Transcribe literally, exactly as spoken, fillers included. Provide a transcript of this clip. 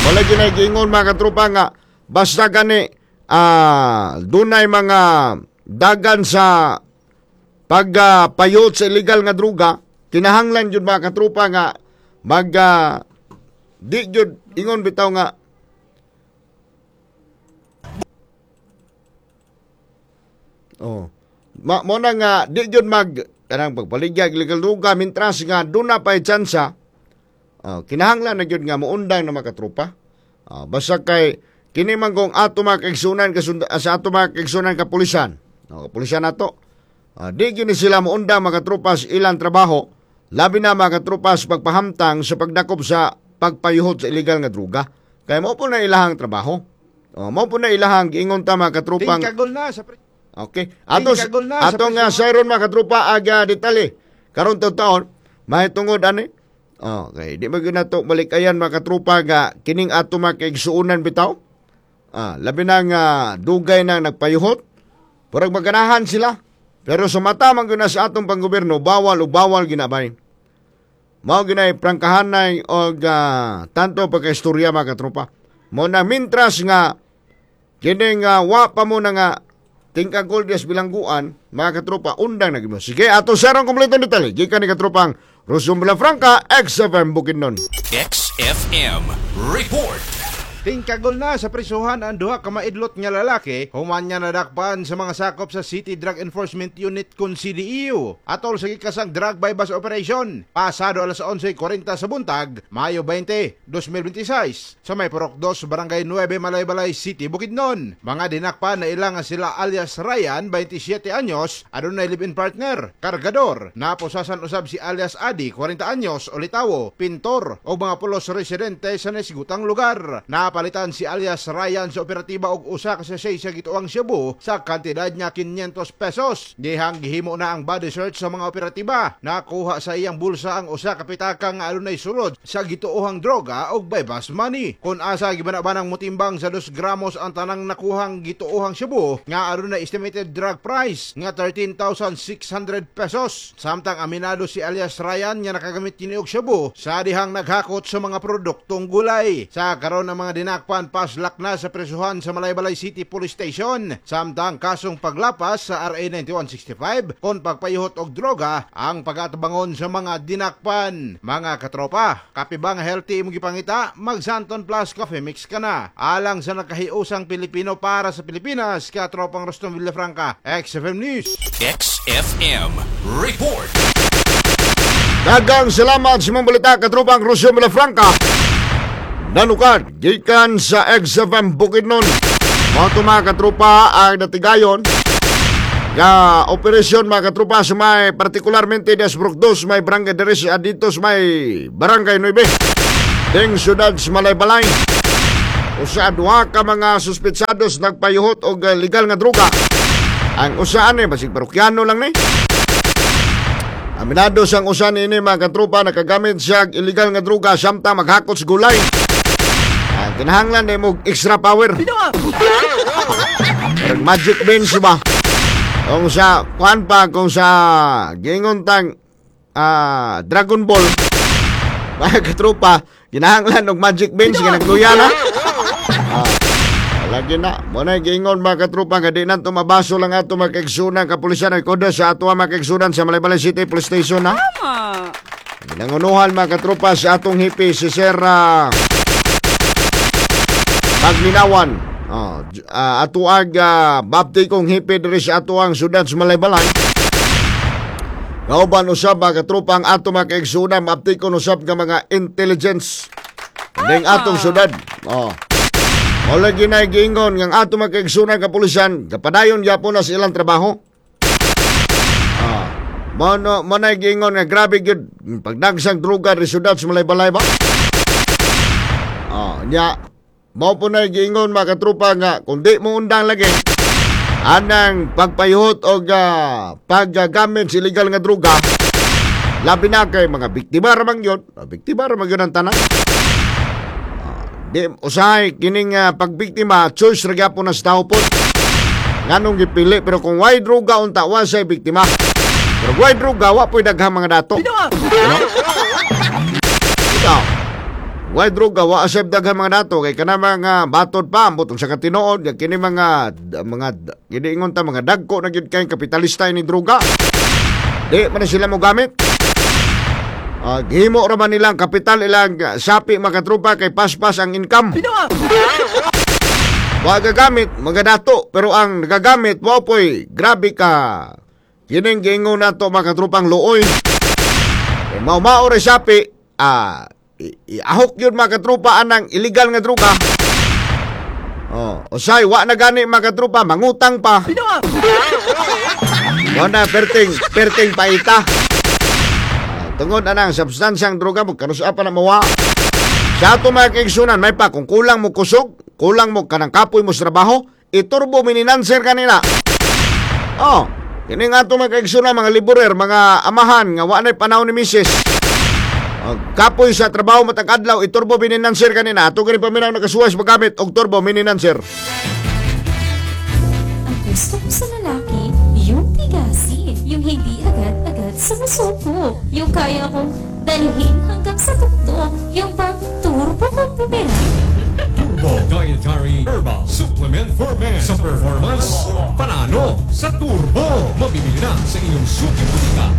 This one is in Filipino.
Wala ginagingon mga katropa nga basta gani ah, dunay mga dagan sa pagpayot uh, sa illegal nga droga, kinahanglan jud mga katropa nga mag uh, di jud ingon bitaw nga oh ma mo na nga di jud mag kanang pagpaligya illegal droga mintras nga duna pay tsansa. Uh, kinahanglan na yun nga muundang na makatropa. Uh, basta kay kini man kung ato makigsunan sa ato makigsunan kapulisan. Uh, kapulisan nato. Uh, di yun sila muundang makatropa sa ilang trabaho. Labi na makatropa sa pagpahamtang sa pagdakop sa pagpayuhot sa illegal nga droga. Kaya mo po na ilahang trabaho. Uh, mo po na ilahang giingon ta makatropang. Tingkagol na sa pre- Okay. Ato na ato nga sayron makatropa aga detali. Karon taon may tungod ani. Okay, di ba ginato balikayan mga katrupa nga kining ato makaigsuunan bitaw? Ah, labi na nga dugay na nagpayuhot. Purag maganahan sila. Pero sa mata man gina sa atong panggobyerno, bawal o bawal ginabay. Mao ginay prangkahanay o uh, tanto pagkaistorya mga katrupa. Mo na mintras nga kining uh, wa pa mo na nga tingkang goldes bilangguan, mga katrupa, undang na gimo. Sige, ato sarong kompleto detalye. Gikan ni katropang Rosum Villafranca, X F M Bukidnon. X F M Report. Tingkagol na sa prisuhan ang duha ka maidlot nga lalaki human niya nadakpan sa mga sakop sa City Drug Enforcement Unit kun C D E U atol sa gikasang drug bypass operation pasado alas onse forty sa buntag Mayo twenty, twenty twenty-six sa may Purok two Barangay nine Malaybalay City, Bukidnon. Mga dinakpan na ilang sila alias Ryan, twenty-seven anyos, adunay live-in partner, kargador, naposasan usab si alias Adi, forty anyos, olitawo, pintor o mga pulos residente sa nasigutang lugar. Na palitan si alias Ryan sa operatiba og usa ka sachet sa gituang Cebu sa kantidad niya quinientos pesos. Dihang gihimo na ang body search sa mga operatiba. Nakuha sa iyang bulsa ang usa ka pitaka nga adunay sulod sa gituohang droga og bypass money. Kun asa gibanabanang mutimbang sa two gramos ang tanang nakuhang gituohang Cebu nga adunay estimated drug price nga thirteen thousand six hundred pesos. Samtang aminado si alias Ryan nga nakagamit kini og Cebu sa dihang naghakot sa mga produktong gulay. Sa karon ng mga dinakpan paslak na sa presuhan sa Malaybalay City Police Station. Samtang kasong paglapas sa R A ninety-one sixty-five kon pagpayuhot og droga ang pagatabangon sa mga dinakpan. Mga katropa, kapibang healthy imong gipangita, mag Santon Plus Coffee Mix ka na. Alang sa nakahiusang Pilipino para sa Pilipinas, katropang Rostom Villafranca, X F M News. X F M Report. Dagang salamat sa mga balita katropang Rostom Villafranca. Nanukad, gikan sa X F M Bukidnon. Mga mga katropa ang natigayon nga operasyon mga katropa sa may partikularmente des Brugdos may barangay deres dito sa may barangay nine ding syudad sa Malaybalay. Usa duha ka mga suspetsados nagpayuhot og legal nga droga. Ang usaan ni basig parokyano lang ni. Aminado sang usan ini mga katropa nakagamit siya illegal nga droga samtang maghakot sa gulay. Kinahanglan na mo extra power. Parang magic beans ba? Kung sa, kuhan pa, kung sa gingon tang uh, Dragon Ball, mga katropa, kinahanglan ng magic beans, kinagluya na. Uh, lagi na. Muna gingon mga katropa, kadi na tumabaso lang ato makiksunan kapulisan ay koda sa ato makiksunan sa Malaybalay City Police Station na. Nangunuhan mga katropa sa atong hipi si Sir uh, Paglinawan. Oh, uh, atuag uh, bapti kong hipi diri sa atuang syudad sa Malaybalay. Kauban usab mga katropa ang ato makaigsunan bapti kong usab nga mga intelligence ning atong syudad. Oh. Wala ginay giingon nga ato makaigsunan kapulisan kapadayon gyapon na sa ilang trabaho. Ah, mono manay giingon nga grabe gyud pagdagsang droga ri syudad sa Malaybalay ba? Ah, nya mao po na giingon mga katropa nga kung di mo undang lagi anang pagpayuhot o uh, paggamit sa illegal nga droga labi na kay mga biktima ramang yun biktima ramang yun ang tanan uh, di usahay kining uh, pagbiktima choice ragya po na sa tao po nganong gipili pero kung why droga unta wa say biktima pero why droga wa po daghang mga dato you know? Ikaw Why droga, wa asep daghan mga dato kay kana mga batod pa butong sa katinood kini mga mga kini ingon ta mga dagko na gyud kay kapitalista ni droga. Di man na sila mo gamit. Uh, gihimo ra man nilang kapital ilang sapi mga trupa kay paspas ang income. Wa gagamit mga dato pero ang nagagamit wa poy grabe ka. Kining giingon nato mga trupang luoy. Eh, mao-mao ra sapi ah iahok yun mga katrupa anang illegal nga droga. Oh, usay wa na gani mga katrupa mangutang pa. Wa na perting perting paita. Ah, tungod anang substansyang droga mo kanusa pa na mawa. Sa ato mga kaigsunan may pa kung kulang mo kusog, kulang mo kanang kapoy mo sa trabaho, iturbo mininanser kanila. Oh, kini nga ato mga kaigsunan mga liburer, mga amahan nga wa na panahon ni misis. Kapoy sa trabaho matag adlaw iturbo mininanser kanina ato gani paminaw nakasuwas magamit og turbo mininanser. Ang gusto ko sa lalaki, yung tigasin, yung hindi agad-agad sumusuko, yung kaya kong dalhin hanggang sa tuktok, yung pang turbo kong pumira. Turbo Dietary Herbal Supplement for Men. Sa performance, panalo sa turbo. Mabibili na sa iyong suki butika.